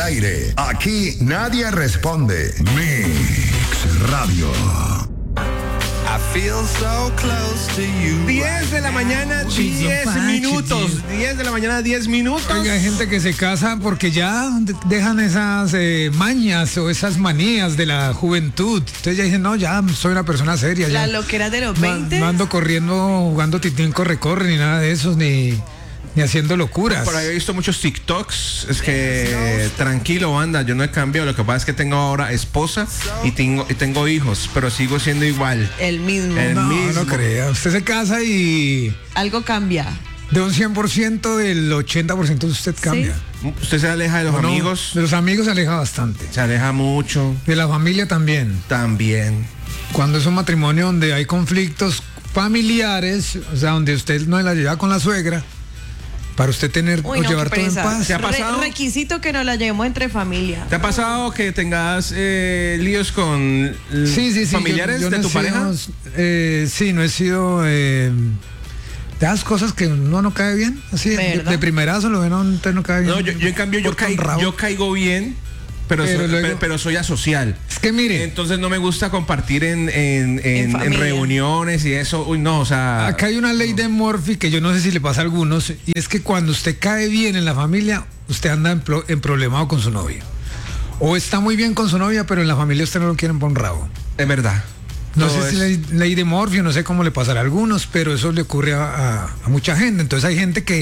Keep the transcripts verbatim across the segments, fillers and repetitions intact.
aire. Aquí nadie responde. Mix Radio. I feel so close to you. diez de la mañana, diez minutos. diez de la mañana, diez minutos. Oiga, hay gente que se casa porque ya dejan esas eh, mañas o esas manías de la juventud. Entonces ya dicen, no, ya soy una persona seria. La ya. loquera de los No, veinte. no ando corriendo, jugando titín corre-corre, ni nada de esos, ni, ni haciendo locuras. Por ahí he visto muchos TikToks. Es que tranquilo, banda, yo no he cambiado. Lo que pasa es que tengo ahora esposa y tengo, y tengo hijos, pero sigo siendo igual. El mismo. El no, mismo. no crea. Usted se casa y Algo cambia. de un cien por ciento del ochenta por ciento usted cambia. Usted se aleja de los ¿O no? amigos. De los amigos se aleja bastante. Se aleja mucho. De la familia también. También. Cuando es un matrimonio donde hay conflictos familiares, o sea, donde usted no la lleva con la suegra, para usted tener Uy, o no, llevar qué todo en pereza. paz. ¿Te ha pasado? Re- requisito que nos la llevemos entre familia. ¿Te ha pasado que tengas eh, líos con l- Sí, sí, sí. familiares yo- yo de no tu he sido, pareja? eh, sí, no he sido eh, de las cosas que uno no cae bien. Así, de, ¿Verdad? de primerazo lo ven, no, usted no cae bien. No, yo, yo en cambio yo, Corta un caigo, rabo. yo caigo bien, pero, Pero soy, luego- pero, pero soy asocial. Es que mire, Entonces no me gusta compartir en, en, en- en familia. reuniones y eso. Uy, no, o sea. acá hay una ley de Murphy que yo no sé si le pasa a algunos, y es que cuando usted cae bien en la familia, usted anda en, pro- en problemado con su novia. O está muy bien con su novia, pero en la familia usted no lo quieren por un rabo. Es verdad. No Todo sé si es- ley, ley de Morphy, no sé cómo le pasará a algunos, pero eso le ocurre a, a- a mucha gente. Entonces hay gente que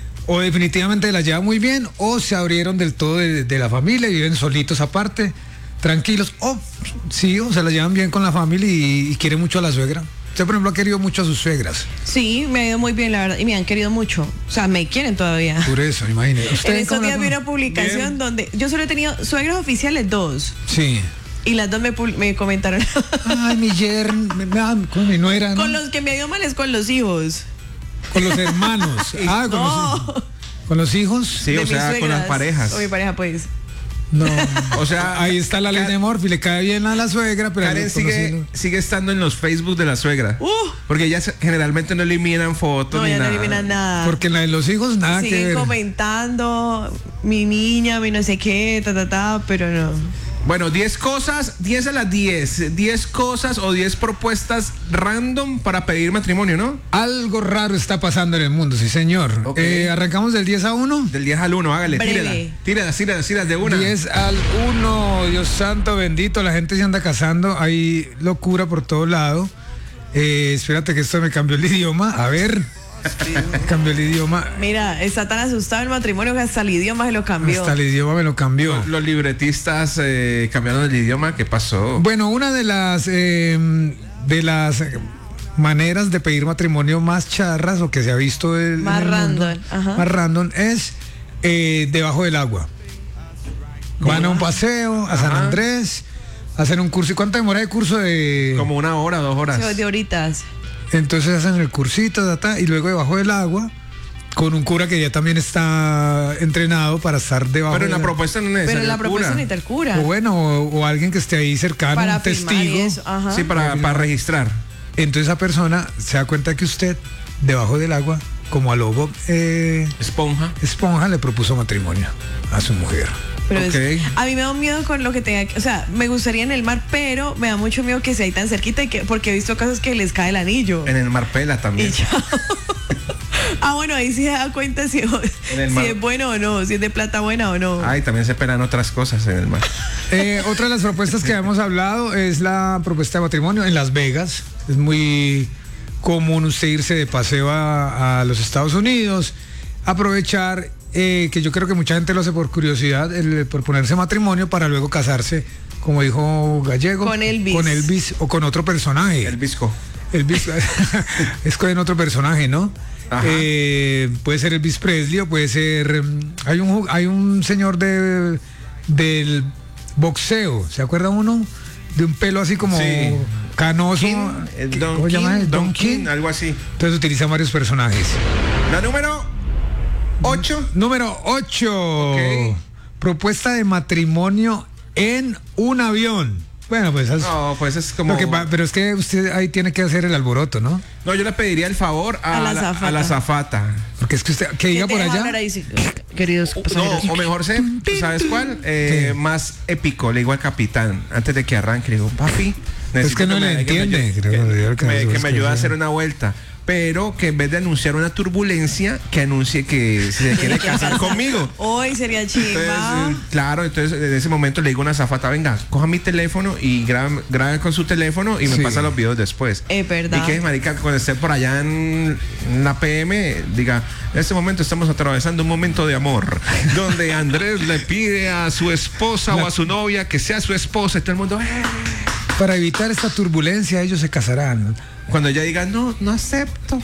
o definitivamente la lleva muy bien, o se abrieron del todo de, de la familia y viven solitos aparte, tranquilos, o sí, o se la llevan bien con la familia y, y quiere mucho a la suegra. Usted, por ejemplo, ha querido mucho a sus suegras. Sí, me ha ido muy bien, la verdad. Y me han querido mucho. O sea, me quieren todavía. Por eso, imagínese. ¿Usted En estos cómo la días vi una conoce? publicación Bien. donde yo solo he tenido suegras oficiales dos. Sí. Y las dos me, pul- me comentaron. Ay, mi yerno, me- me- ah, con mi nuera, ¿no? Con los que me ha ido mal es con los hijos. Con los hermanos. Ah, con, No. los, con los hijos. Sí, de o mis sea, con suegras. las parejas. O mi pareja, pues. No. O sea, Ahí está la ley de Morphy, le cae bien a la suegra, pero Karen al sigue, conocido- sigue estando en los Facebook de la suegra. Uh. Porque ellas generalmente no eliminan fotos No, ni ya no nada. eliminan nada. Porque en la de los hijos nada que Siguen ver. comentando mi niña, mi no sé qué, ta, ta, ta, pero no. Bueno, diez cosas, diez a las diez. diez cosas o diez propuestas random para pedir matrimonio, ¿no? Algo raro está pasando en el mundo, sí señor. Ok. Eh, arrancamos del diez a uno. Del diez al uno, hágale, Breve. tírala. Tírala, tírala, tírala de una. diez al uno, Dios santo bendito, la gente se anda casando, hay locura por todo lado. Eh, espérate que esto me cambió el idioma, a ver, cambió el idioma, Mira, está tan asustado el matrimonio que hasta el idioma se lo cambió. hasta el idioma me lo cambió. Los libretistas eh, cambiaron el idioma, ¿qué pasó? Bueno, una de las eh, de las maneras de pedir matrimonio más charras o que se ha visto el- en Más el mundo, random, ajá. más random es eh, debajo del agua. Van a un paseo a San Ajá. Andrés, hacen un curso. ¿Y cuánto demora el curso de? Como una hora, dos horas. Sí, de horitas. Entonces hacen el cursito ta, ta, y luego debajo del agua con un cura que ya también está entrenado para estar debajo. Pero en de la propuesta no es necesario Pero la el propuesta cura. necesita el cura. O bueno, o, o alguien que esté ahí cercano, Para un firmar y testigo. eso, ajá. Sí, para, para registrar. Entonces esa persona se da cuenta que usted, debajo del agua, como a lobo eh, Esponja. esponja, le propuso matrimonio a su mujer. Pero es- Ok. a mí me da un miedo con lo que tenga que, o sea, me gustaría en el mar, pero me da mucho miedo que sea ahí tan cerquita y que, porque he visto casos que les cae el anillo. En el Marpela Y también. ya. Ah, bueno, ahí sí se da cuenta si, En el si mar. es bueno o no, si es de plata buena o no. Ay, también se esperan otras cosas en el mar. Eh, otra de las propuestas que hemos hablado es la propuesta de matrimonio en Las Vegas. Es muy común usted irse de paseo a, a los Estados Unidos, aprovechar, eh, que yo creo que mucha gente lo hace por curiosidad, el, por ponerse matrimonio para luego casarse, como dijo Gallego, Con Elvis. con Elvis o con otro personaje. El visco. Elvis es con otro personaje, ¿no? Ajá. Eh, puede ser Elvis Presley o puede ser mm, hay un ju- hay un señor de del boxeo, ¿se acuerda uno? De un pelo así como Sí. canoso. King, el ¿Qué- Don ¿Cómo se llama? King, ¿El Don Don King, King? algo así. Entonces utiliza varios personajes. La número ocho. Número ocho. Ok. Propuesta de matrimonio en un avión. Bueno, pues esas- No, pues es como... lo que va- pero es que usted ahí tiene que hacer el alboroto, ¿no? No, yo le pediría el favor a, A la la, azafata. a la azafata. Porque es que usted, que diga te por deja allá. hablar ahí, sí. Queridos No, pasajeros. o mejor sé, ¿tú ¿sabes cuál? Eh, más épico, le digo al capitán, antes de que arranque, le digo, papi, Es que no necesito le me- entiende, me, creo, que, creo que me- eso que es me que ayude a sí. hacer una vuelta. Pero que en vez de anunciar una turbulencia, que anuncie que se quiere casar conmigo. Hoy sería Entonces, chimba. eh, claro, entonces en ese momento le digo a una azafata, venga, coja mi teléfono y grabe, grabe con su teléfono y me Sí. pasa los videos después. Es verdad. Y que, marica, cuando esté por allá en la P M, diga, en este momento estamos atravesando un momento de amor, donde Andrés le pide a su esposa o a su novia que sea su esposa y todo el mundo, "Eh". Para evitar esta turbulencia, ellos se casarán. Cuando ella diga, no, no acepto.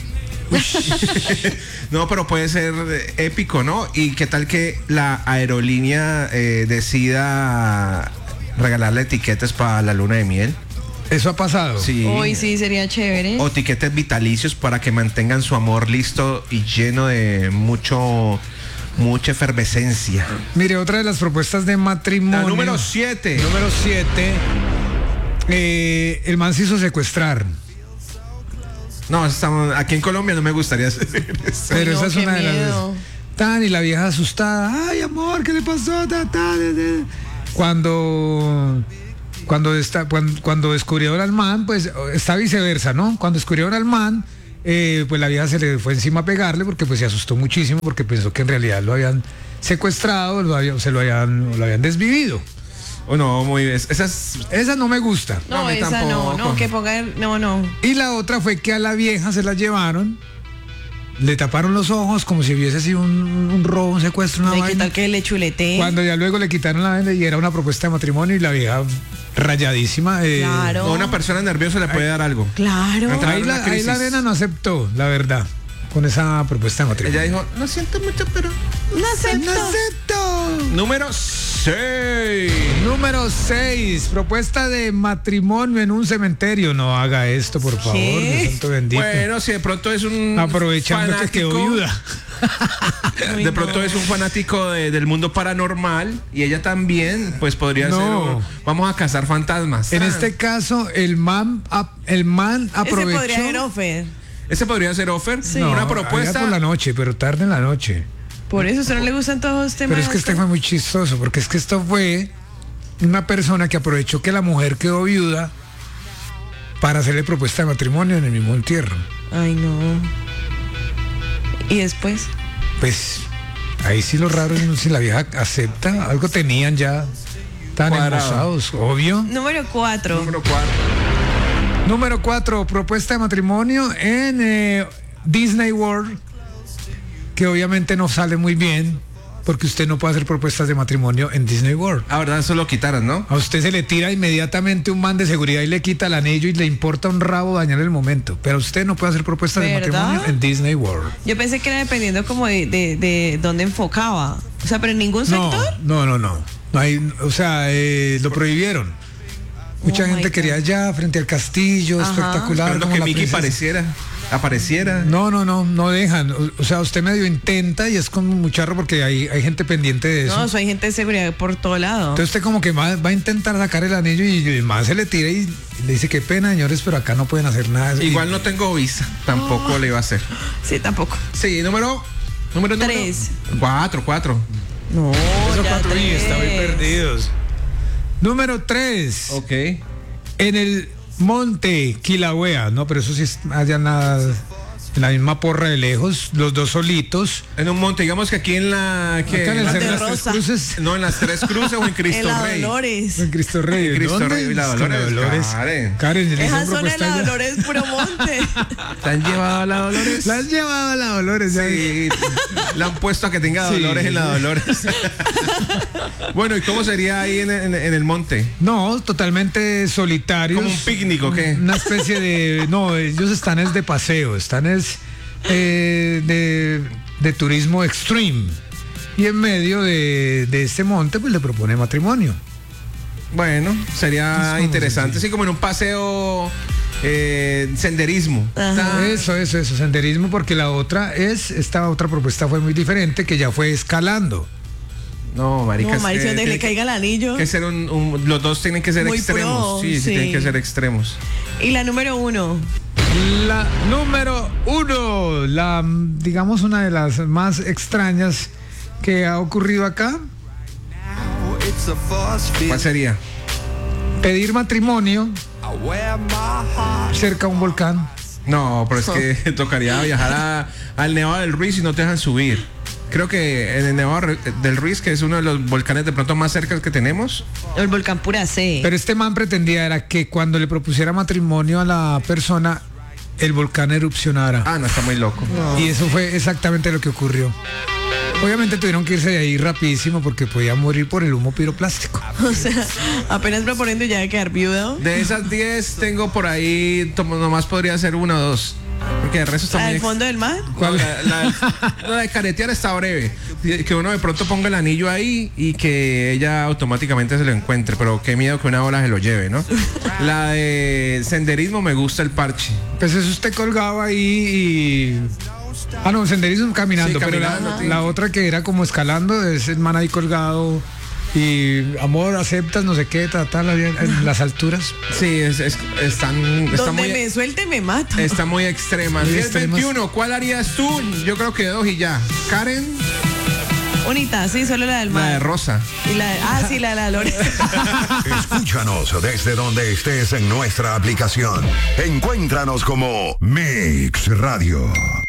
No, pero puede ser eh, épico, ¿no? Y qué tal que la aerolínea eh, decida regalarle etiquetes para la luna de miel. Eso ha pasado. Sí. Hoy sí sería chévere. O tiquetes vitalicios para que mantengan su amor listo y lleno de mucho, mucha efervescencia. Mire, otra de las propuestas de matrimonio. La número siete. Número siete. Eh, el man se hizo secuestrar. No, estamos, aquí en Colombia no me gustaría hacer eso. Pero no, esa es qué una de las. miedo. Tan y la vieja asustada. Ay, amor, ¿qué le pasó? Ta, ta, de, de". Cuando. Cuando, está, cuando, cuando descubrieron al man, pues está viceversa, ¿no? Cuando descubrieron al man, eh, pues la vieja se le fue encima a pegarle porque pues se asustó muchísimo porque pensó que en realidad lo habían secuestrado, lo habían, se lo habían, lo habían desvivido. Oh, no, muy bien. Esa es... Esa no me gusta. No, a No, mí esa tampoco. no, no, que pongan, no, no. Y la otra fue que a la vieja se la llevaron, le taparon los ojos como si hubiese sido un, un robo, un secuestro, una Ay, ¿qué vaina. tal que le chulete? Cuando ya luego le quitaron la venda y era una propuesta de matrimonio y la vieja rayadísima. eh, Claro. A una persona nerviosa le puede dar algo. Claro. Entra- Ahí la, una ahí crisis. la nena no aceptó, la verdad, con esa propuesta de matrimonio. Ella dijo, lo siento mucho, pero... No acepto. ¡No acepto! Número seis. Número seis, propuesta de matrimonio en un cementerio. No haga esto, por favor, ¿Qué? Dios santo bendito. Bueno, si de pronto es un Aprovechando que quedó fanático- viuda. Ay, de pronto no. es un fanático de- del mundo paranormal y ella también, pues podría No. ser. un- vamos a cazar fantasmas. En Ah, este caso, el man, ap- el man Ese aprovechó. podría ser offer. ese podría ser offer. No, Una allá propuesta. por la noche, pero tarde en la noche. Por eso, ¿a usted no le gustan todos los temas? Pero es que este fue muy chistoso, porque es que esto fue una persona que aprovechó que la mujer quedó viuda para hacerle propuesta de matrimonio en el mismo entierro. Ay, no. ¿Y después? Pues ahí sí lo raro es no si la vieja acepta, algo tenían ya tan Cuadrado. hermosados, obvio. Número cuatro. Número cuatro. Número cuatro, propuesta de matrimonio en eh, Disney World, que obviamente no sale muy bien, porque usted no puede hacer propuestas de matrimonio en Disney World. Ah, verdad, eso lo quitaron, ¿no? A usted se le tira inmediatamente un man de seguridad y le quita el anillo y le importa un rabo dañar el momento. Pero usted no puede hacer propuestas de ¿Verdad? matrimonio en Disney World. Yo pensé que era dependiendo como de, de, de dónde enfocaba. O sea, pero en ningún No, sector. no, no, no. No hay, o sea, eh, lo prohibieron. Mucha Oh my gente God. quería allá frente al castillo, Ajá. espectacular. Pero lo como que la Mickey princesa. pareciera, apareciera. No, no, no, no dejan. O, o sea, usted medio intenta y es como un mucharro porque hay, hay gente pendiente de eso. No, eso hay gente de seguridad por todo lado. Entonces usted como que va, va a intentar sacar el anillo y el man se le tira y le dice, qué pena, señores, pero acá no pueden hacer nada. Igual Y- no tengo visa, tampoco le iba a hacer. Sí, tampoco. Sí, número. Número número- Tres. Cuatro, cuatro. No, Esos ya cuatro y tres. están muy perdidos. Número tres. Ok. En el monte Kilauea, no, pero eso sí es allá nada, en la misma porra de lejos, los dos solitos. En un monte, digamos que aquí en la. Que, Acá en el la- Cerro de las Rosa. Tres Cruces, no, en las Tres Cruces o en Cristo En la Rey. Dolores. en Cristo Rey. En Cristo ¿dónde? Rey y la Es que Dolores, Karen. Karen, le hizo Esa zona de propuesta la ya. Dolores puro monte. ¿Te han llevado a la Dolores? La has llevado a la Dolores. ya. Sí, la han puesto a que tenga Sí. Dolores en la Dolores. Bueno, ¿y cómo sería ahí en, en- en el monte? No, totalmente solitarios. ¿Como un picnic o qué? Una especie de... No, ellos están es de paseo, están es eh, de, de turismo extreme. Y en medio de, de este monte, pues le propone matrimonio. Bueno, Es sería como interesante. sencillo. Así como en un paseo eh, senderismo. Ajá. Ta- Eso, eso, eso, senderismo, porque la otra es, esta otra propuesta fue muy diferente, que ya fue escalando. No, marica. No, es marica, que donde le tiene que- caiga el anillo. que ser un, un- los dos tienen que ser Muy extremos. pro, sí, sí, sí. tienen que ser extremos. Y la número uno. La número uno, la, digamos, una de las más extrañas que ha ocurrido acá, It's a force ¿Cuál field. sería? pedir matrimonio I wear my heart. cerca a un volcán. No, pero es que tocaría viajar a- al Nevado del Ruiz y no te dejan subir. Creo que en el Nevado Re- del Ruiz, que es uno de los volcanes de pronto más cerca que tenemos. El volcán Pura C. Pero este man pretendía era que cuando le propusiera matrimonio a la persona, el volcán erupcionara. Ah, no, está muy loco. Y eso fue exactamente lo que ocurrió. Obviamente tuvieron que irse de ahí rapidísimo porque podía morir por el humo piroplástico. O sea, apenas proponiendo ya de quedar viudo. De esas diez tengo por ahí, tomo- nomás podría ser una o dos. Porque el resto está muy ¿Al ex- fondo del mar? No, la, la- la de caretear está breve. Que uno de pronto ponga el anillo ahí y que ella automáticamente se lo encuentre. Pero qué miedo que una ola se lo lleve, ¿no? La de senderismo me gusta el parche. Pues eso usted colgado ahí y... Ah, no, senderismo caminando, Sí, pero la, caminando, sí. la otra que era como escalando, es el man ahí colgado y amor, aceptas, no sé qué, tal, tal, en las alturas. Sí, es, es- están, está Donde muy, me suelte me mato. está muy extrema. Muy diez extremas. veintiuno, ¿cuál harías tú? Yo creo que dos y ya. Karen, Bonita, sí, solo la del la de mar. Rosa. Y la de, ah, sí, la de la Lore. Escúchanos desde donde estés en nuestra aplicación. Encuéntranos como Mix Radio.